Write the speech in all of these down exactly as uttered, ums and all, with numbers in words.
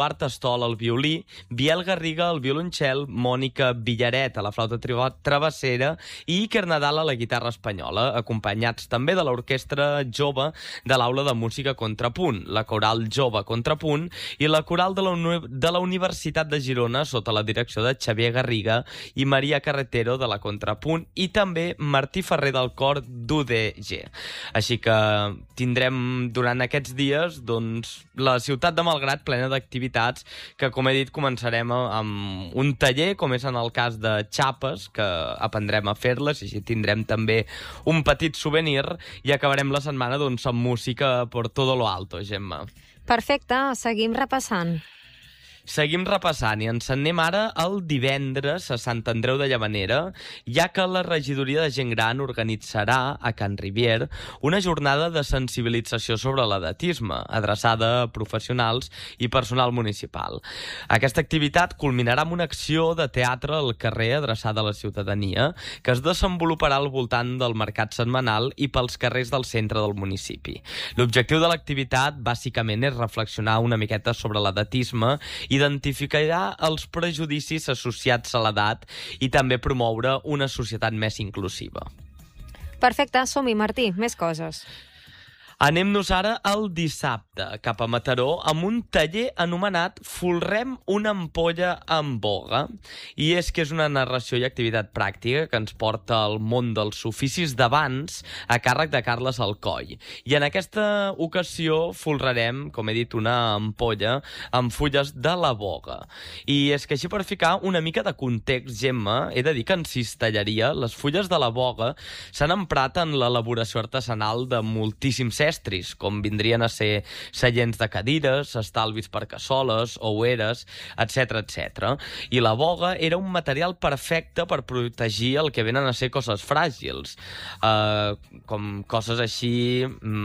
Eduard Estol al violí, Biel Garriga al violoncel, Mònica Villaret a la flauta travessera i Iker Nadal a la guitarra espanyola, acompanyats també de l'orquestra jove de l'Aula de Música Contrapunt, la Coral Jove Contrapunt i la Coral de la, Uni de la Universitat de Girona sota la direcció de Xavier Garriga i Maria Carretero de la Contrapunt i també Martí Ferrer del cor d'U D G. Així que tindrem durant aquests dies doncs, la ciutat de Malgrat plena d'activitats que, com he dit, començarem amb un taller, com és en el cas de xapes, que aprendrem a fer-les, i així tindrem també un petit souvenir i acabarem la setmana doncs, amb música por todo lo alto, Gemma. Perfecte, seguim repassant. Seguim repassant i ens anem ara el divendres a Sant Andreu de Llavanera, ja que la regidoria de gent gran organitzarà a Can Rivier una jornada de sensibilització sobre l'edatisme, adreçada a professionals i personal municipal. Aquesta activitat culminarà amb una acció de teatre al carrer adreçada a la ciutadania, que es desenvoluparà al voltant del mercat setmanal i pels carrers del centre del municipi. L'objectiu de l'activitat, bàsicament, és reflexionar una miqueta sobre l'edatisme, identificarà els prejudicis associats a l'edat i també promoure una societat més inclusiva. Perfecte, som-hi, Martí, més coses. Anem-nos ara al dissabte, cap a Mataró, amb un taller anomenat Folrem una ampolla en boga. I és que és una narració i activitat pràctica que ens porta al món dels oficis d'abans a càrrec de Carles Alcoy. I en aquesta ocasió folrarem, com he dit, una ampolla amb fulles de la boga. I és que així per ficar una mica de context, Gemma, he de dir que en cistelleria les fulles de la boga s'han emprat en l'elaboració artesanal de moltíssims estris, com vindrien a ser seients de cadires, estalvis per cassoles, oueres, etcètera, etcètera. I la boga era un material perfecte per protegir el que venen a ser coses fràgils, uh, com coses així...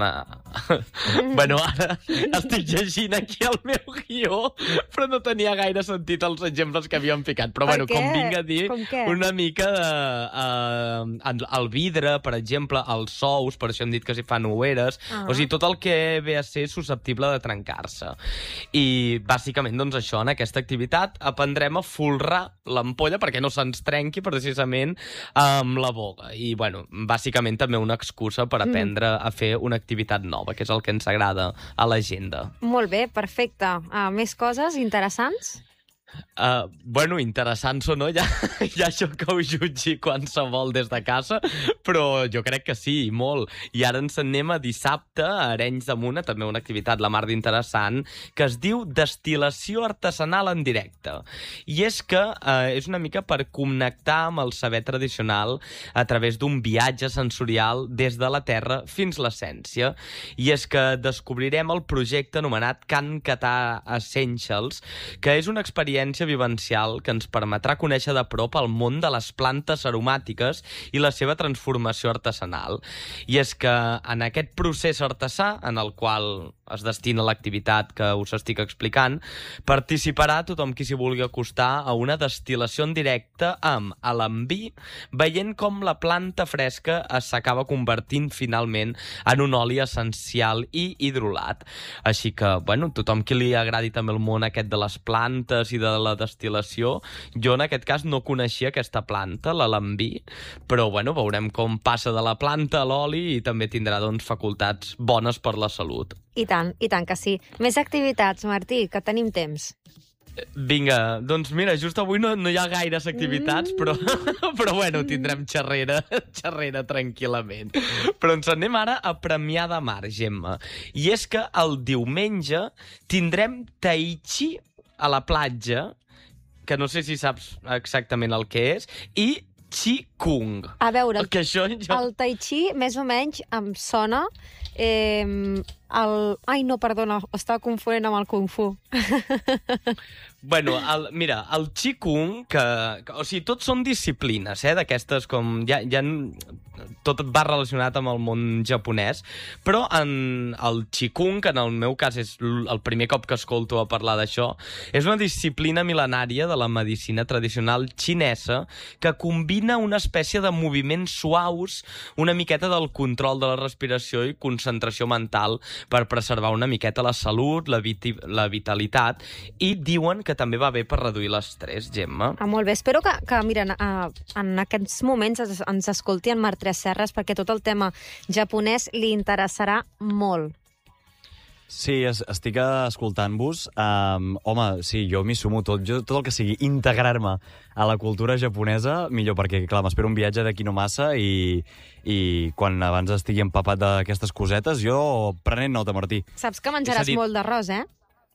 bueno, ara estic llegint aquí el meu guió, però no tenia gaire sentit els exemples que havíem ficat. Però bueno, com vinc a dir, una mica de... Uh, el vidre, per exemple, els sous, per això hem dit que s'hi fan oueres, ah. O sigui, tot el que ve a ser susceptible de trencar-se. I, bàsicament, doncs això, en aquesta activitat aprendrem a folrar l'ampolla perquè no se'ns trenqui, precisament, amb la boga. I, bueno, bàsicament també una excusa per aprendre mm. a fer una activitat nova, que és el que ens agrada a l'agenda. Molt bé, perfecte. Uh, més coses interessants? Uh, bueno, interessants o no, ja, ja això que ho jutgi qualsevol des de casa, però jo crec que sí, molt. I ara ens anem a dissabte a Arenys de Munt, també una activitat la mar d'interessant, que es diu Destil·lació Artesanal en Directe. I és que uh, és una mica per connectar amb el saber tradicional a través d'un viatge sensorial des de la terra fins l'essència. I és que descobrirem el projecte anomenat Can Catà Essentials, que és una experiència vivencial que ens permetrà conèixer de prop el món de les plantes aromàtiques i la seva transformació artesanal. I és que en aquest procés artesà, en el qual es destina l'activitat que us estic explicant, participarà tothom qui s'hi vulgui acostar a una destil·lació en directe amb alambí, veient com la planta fresca s'acaba convertint finalment en un oli essencial i hidrolat. Així que, bueno, tothom qui li agradi també el món aquest de les plantes i de la destil·lació, jo en aquest cas no coneixia aquesta planta, l'alambí, però bueno, veurem com passa de la planta a l'oli i també tindrà doncs facultats bones per la salut. I tant, i tant que sí. Més activitats, Martí, que tenim temps. Vinga, doncs mira, just avui no, no hi ha gaires activitats, mm. però, però bueno, tindrem xerrera, xerrera tranquil·lament. Però ens anem ara a Premià de Mar, Gemma. I és que el diumenge tindrem tai chi a la platja, que no sé si saps exactament el que és, i Qigong. A veure, el, això jo... el tai chi més o menys em sona... Eh, el... Ai, no, perdona, estava confonent amb el Kung Fu. Bueno, el, mira, el Qigong, que, que... O sigui, tots són disciplines, eh, d'aquestes com... Ja, ja, tot va relacionat amb el món japonès, però en el Qigong, que en el meu cas és el primer cop que escolto a parlar d'això, és una disciplina mil·lenària de la medicina tradicional xinesa que combina una espècie de moviments suaus, una miqueta del control de la respiració i concentració mental per preservar una miqueta la salut, la, viti la vitalitat, i diuen que també va bé per reduir l'estrès, Gemma. Ah, molt bé. Espero que, que mira, en, en aquests moments ens, ens escolti en Marc Tresserras, perquè tot el tema japonès li interessarà molt. Sí, es, estic escoltant-vos. Um, home, sí, jo m'hi sumo tot. Jo, tot el que sigui integrar-me a la cultura japonesa, millor, perquè, clar, m'espero un viatge d'aquí no massa i, i quan abans estigui empapat d'aquestes cosetes, jo prenent nota, Martí. Saps que menjaràs dit... molt d'arròs, eh?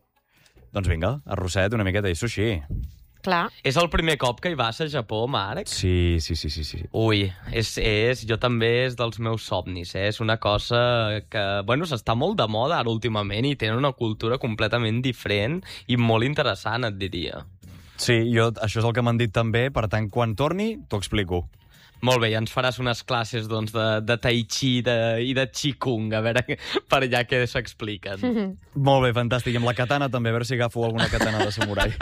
Doncs vinga, arrosset, una miqueta i sushi. Clar. És el primer cop que hi vas a Japó, Marc? Sí, sí, sí, sí. sí. Ui, és, és, jo també és dels meus somnis, eh? És una cosa que, bueno, s'està molt de moda ara últimament i tenen una cultura completament diferent i molt interessant, et diria. Sí, jo, això és el que m'han dit també, per tant, quan torni, t'ho explico. Molt bé, ja ens faràs unes classes doncs, de, de tai chi de, i de qigong, a veure per allà què s'expliquen. Molt bé, fantàstic. I amb la katana també, a veure si agafo alguna katana de samurai.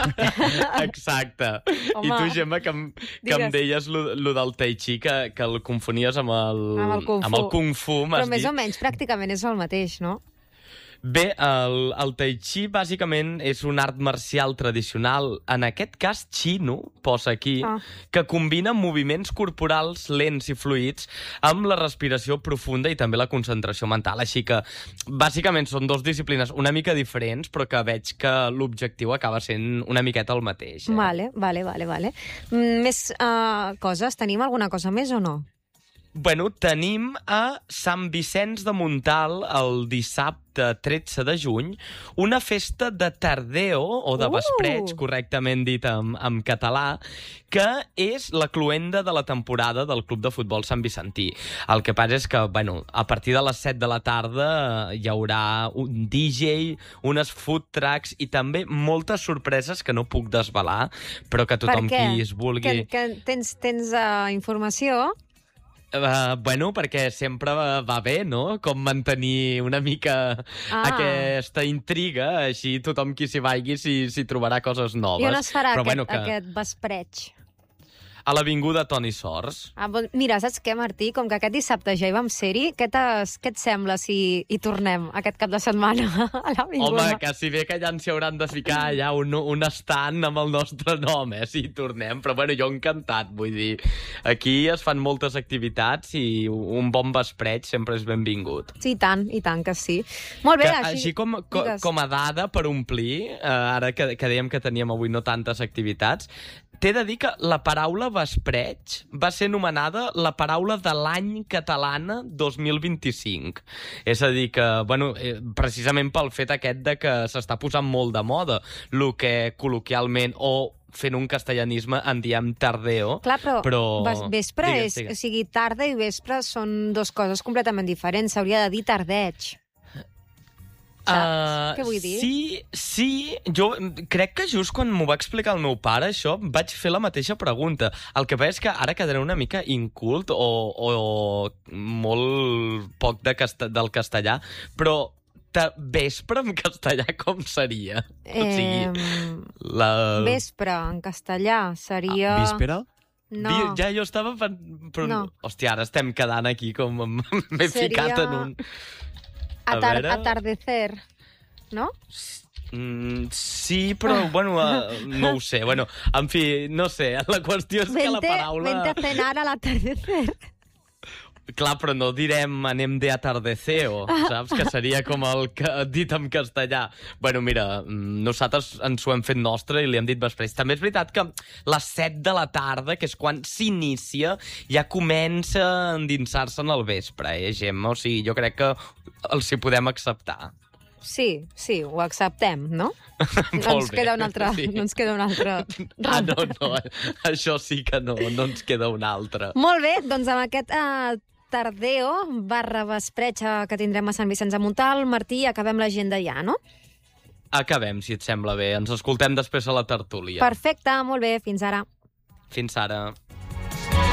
Exacte. Home, I tu, Gemma, que, em, que em deies lo, lo del tai chi, que, que el confonies amb el, amb el kung fu. amb el kung fu, m'has Però més dit. o menys pràcticament és el mateix, no? Bé, el, el tai chi bàsicament és un art marcial tradicional, en aquest cas xino, posa aquí, Ah. que combina moviments corporals lents i fluids amb la respiració profunda i també la concentració mental. Així que, bàsicament, són dues disciplines una mica diferents, però que veig que l'objectiu acaba sent una miqueta el mateix. Eh? Vale, vale, vale, vale. Mm, Més uh, coses? Tenim alguna cosa més o no? Bueno, tenim a Sant Vicenç de Montalt el dissabte tretze de juny una festa de tardeo, o de Uh! vespreig, correctament dit en, en català, que és la cloenda de la temporada del Club de Futbol Sant Vicentí. El que passa és que, bueno, a partir de les set de la tarda hi haurà un D J, unes food trucks i també moltes sorpreses que no puc desvelar, però que tothom per què? qui es vulgui... Que, que tens tens uh, informació? Uh, bueno, perquè sempre va, va bé, no? Com mantenir una mica Ah. aquesta intriga, així tothom qui s'hi vagi s'hi trobarà coses noves. I on es farà Però, aquest, bueno, que aquest vespreig? a l'Avinguda Toni Sors. Ah, bon, mira, saps què, Martí? Com que aquest dissabte ja hi vam ser-hi, què, t'es- què et sembla si hi tornem aquest cap de setmana a l'Avinguda? Home, que si bé que ja ens hi hauran de ficar allà un, un estant amb el nostre nom, eh, si hi tornem. Però, bueno, jo encantat, vull dir. Aquí es fan moltes activitats i un bon vespreig sempre és benvingut. Sí, i tant, i tant que sí. Molt bé, Que, així... així com, co, digues. com a dada per omplir, eh, ara que, que dèiem que teníem avui no tantes activitats, t'he de dir que la paraula vespreig va ser anomenada la paraula de l'any catalana dos mil vint-i-cinc. És a dir que, bueno, eh, precisament pel fet aquest de que s'està posant molt de moda, el que col·loquialment o fent un castellanisme en diem tardeo. Clar, però, però... ves- vespre Digues, és... digues. O sigui, tarda i vespre són dues coses completament diferents. S'hauria de dir tardeig. Saps què vull dir? Sí, sí. Jo crec que just quan m'ho va explicar el meu pare, això, vaig fer la mateixa pregunta. El que passa és que ara quedaré una mica incult o, o molt poc de casta del castellà, però ta vespre en castellà com seria? O sigui, Eh, la... vespre, en castellà, seria... Víspera? No, Vi- Ja jo estava... pen- Però... No. Hòstia, ara estem quedant aquí com... M'he Seria- ficat en un... A Atar veure... atardecer, no? Mm, sí, però, bueno, uh, no ho sé. Bueno, en fi, no sé. La qüestió és que la Vente, paraula... vente a cenar al atardecer. Clar, però no direm anem de atardeceo, saps? Que seria com el que dit en castellà. Bueno, mira, mm, nosaltres ens ho hem fet nostre i li hem dit vespreix. També és veritat que les set de la tarda, que és quan s'inicia, ja comença a endinsar-se en el vespre, eh, Gemma? O sigui, jo crec que els hi podem acceptar. Sí, sí, ho acceptem, no? No Molt ens bé, queda un altre... sí. No ens queda un altre... Ah, no, no, això sí que no, no ens queda un altre. Molt bé, doncs amb aquest eh, tardeo barra vespreig eh, que tindrem a Sant Vicenç de Montalt, Martí, acabem l'agenda ja, no? Acabem, si et sembla bé. Ens escoltem després a la tertúlia. Perfecte, molt bé, fins ara. Fins ara.